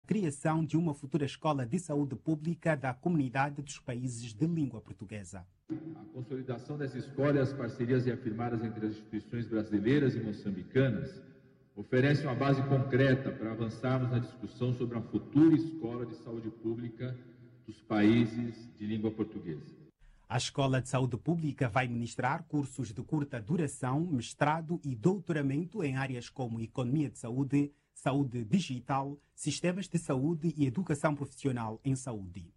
criação de uma futura escola de saúde pública da comunidade dos países de língua portuguesa. A consolidação das escolas, parcerias reafirmadas entre as instituições brasileiras e moçambicanas oferece uma base concreta para avançarmos na discussão sobre a futura escola de saúde pública dos países de língua portuguesa. A Escola de Saúde Pública vai ministrar cursos de curta duração, mestrado e doutoramento em áreas como economia de saúde, saúde digital, sistemas de saúde e educação profissional em saúde.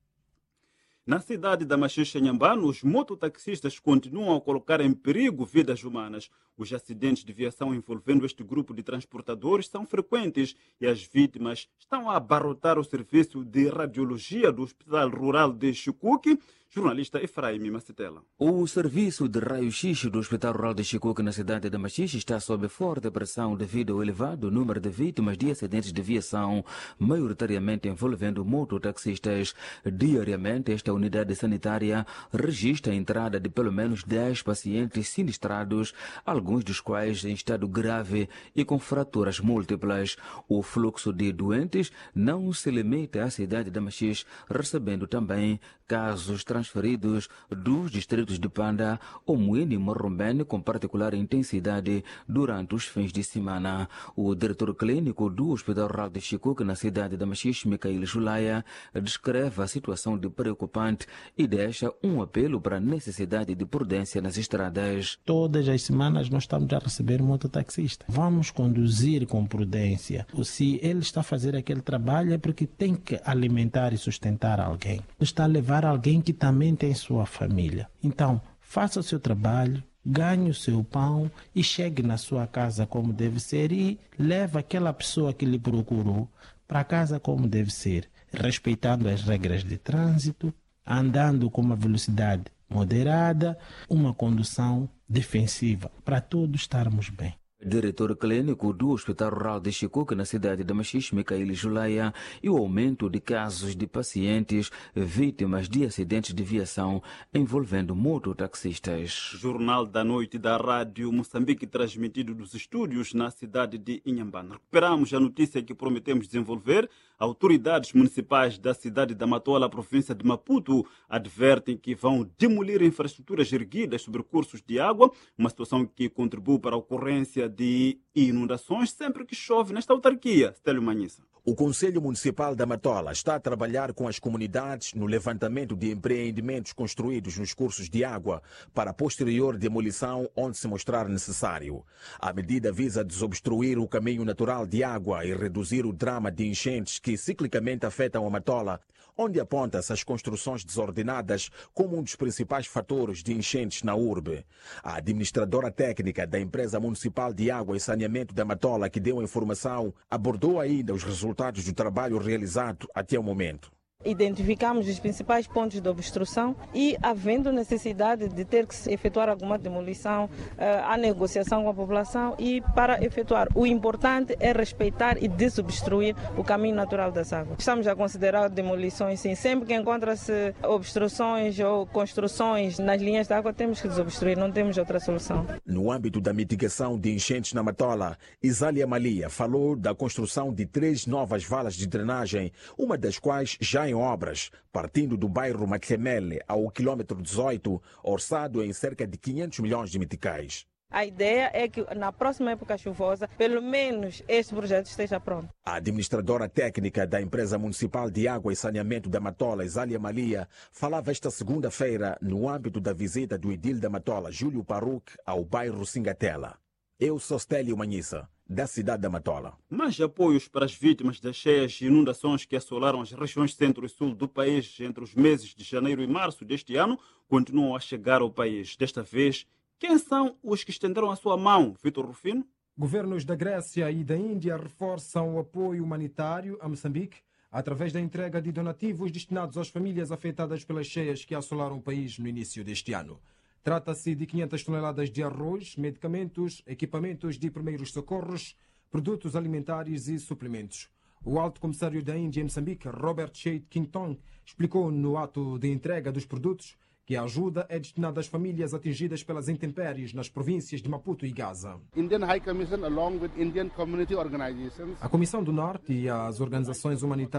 Na cidade da Machixe, Inhambane, os mototaxistas continuam a colocar em perigo vidas humanas. Os acidentes de viação envolvendo este grupo de transportadores são frequentes e as vítimas estão a abarrotar o serviço de radiologia do Hospital Rural de Chicuque. Jornalista Efraim Macetela. O serviço de raio-x do Hospital Rural de Chicuque na cidade da Machixe está sob forte pressão devido ao elevado número de vítimas de acidentes de viação, maioritariamente envolvendo mototaxistas. Diariamente, esta unidade sanitária registra a entrada de pelo menos 10 pacientes sinistrados, alguns dos quais em estado grave e com fraturas múltiplas. O fluxo de doentes não se limita à cidade da Machixe, recebendo também casos transferidos dos distritos de Panda, Omuene e Morrombene com particular intensidade durante os fins de semana. O diretor clínico do Hospital Rural de Chicuque na cidade da Machixe, Micael Julaya, descreve a situação de preocupante e deixa um apelo para a necessidade de prudência nas estradas. Todas as semanas nós estamos a receber mototaxista. Vamos conduzir com prudência. Se ele está a fazer aquele trabalho é porque tem que alimentar e sustentar alguém. Está a levar alguém que também tem sua família. Então, faça o seu trabalho, ganhe o seu pão e chegue na sua casa como deve ser e leve aquela pessoa que lhe procurou para casa como deve ser, respeitando as regras de trânsito, andando com uma velocidade moderada, uma condução defensiva, para todos estarmos bem. Diretor clínico do Hospital Rural de Chicuque na cidade da Machixe, Micael Julaya, e o aumento de casos de pacientes vítimas de acidentes de viação envolvendo mototaxistas. Jornal da Noite da Rádio Moçambique, transmitido dos estúdios na cidade de Inhambane. Recuperamos a notícia que prometemos desenvolver. Autoridades municipais da cidade da Matola, província de Maputo, advertem que vão demolir infraestruturas erguidas sobre cursos de água, uma situação que contribui para a ocorrência de inundações sempre que chove nesta autarquia. Stélio Manhissa. O Conselho Municipal da Matola está a trabalhar com as comunidades no levantamento de empreendimentos construídos nos cursos de água para posterior demolição onde se mostrar necessário. A medida visa desobstruir o caminho natural de água e reduzir o drama de enchentes que ciclicamente afetam a Matola, onde aponta-se as construções desordenadas como um dos principais fatores de enchentes na urbe. A administradora técnica da Empresa Municipal de Água e Saneamento da Matola, que deu a informação, abordou ainda os resultados do trabalho realizado até o momento. Identificamos os principais pontos de obstrução e, havendo necessidade de ter que se efetuar alguma demolição, a negociação com a população e para efetuar. O importante é respeitar e desobstruir o caminho natural das águas. Estamos a considerar demolições, sim. Sempre que encontra-se obstruções ou construções nas linhas de água, temos que desobstruir, não temos outra solução. No âmbito da mitigação de enchentes na Matola, Isália Malia falou da construção de 3 novas valas de drenagem, uma das quais já em obras, partindo do bairro Maquemele ao quilômetro 18, orçado em cerca de 500 milhões de meticais. A ideia é que na próxima época chuvosa, pelo menos este projeto esteja pronto. A administradora técnica da Empresa Municipal de Água e Saneamento da Matola, Isália Malia, falava esta segunda-feira no âmbito da visita do edil da Matola, Júlio Paruque, ao bairro Singatela. Eu sou Stélio Manhissa, da cidade da Matola. Mais apoios para as vítimas das cheias e inundações que assolaram as regiões centro e sul do país entre os meses de janeiro e março deste ano continuam a chegar ao país. Desta vez, quem são os que estenderam a sua mão? Vitor Rufino? Governos da Grécia e da Índia reforçam o apoio humanitário a Moçambique através da entrega de donativos destinados às famílias afetadas pelas cheias que assolaram o país no início deste ano. Trata-se de 500 toneladas de arroz, medicamentos, equipamentos de primeiros socorros, produtos alimentares e suplementos. O alto comissário da Índia em Moçambique, Robert Sheikh Kington, explicou no ato de entrega dos produtos que a ajuda é destinada às famílias atingidas pelas intempéries nas províncias de Maputo e Gaza. A Comissão do Norte e as organizações humanitárias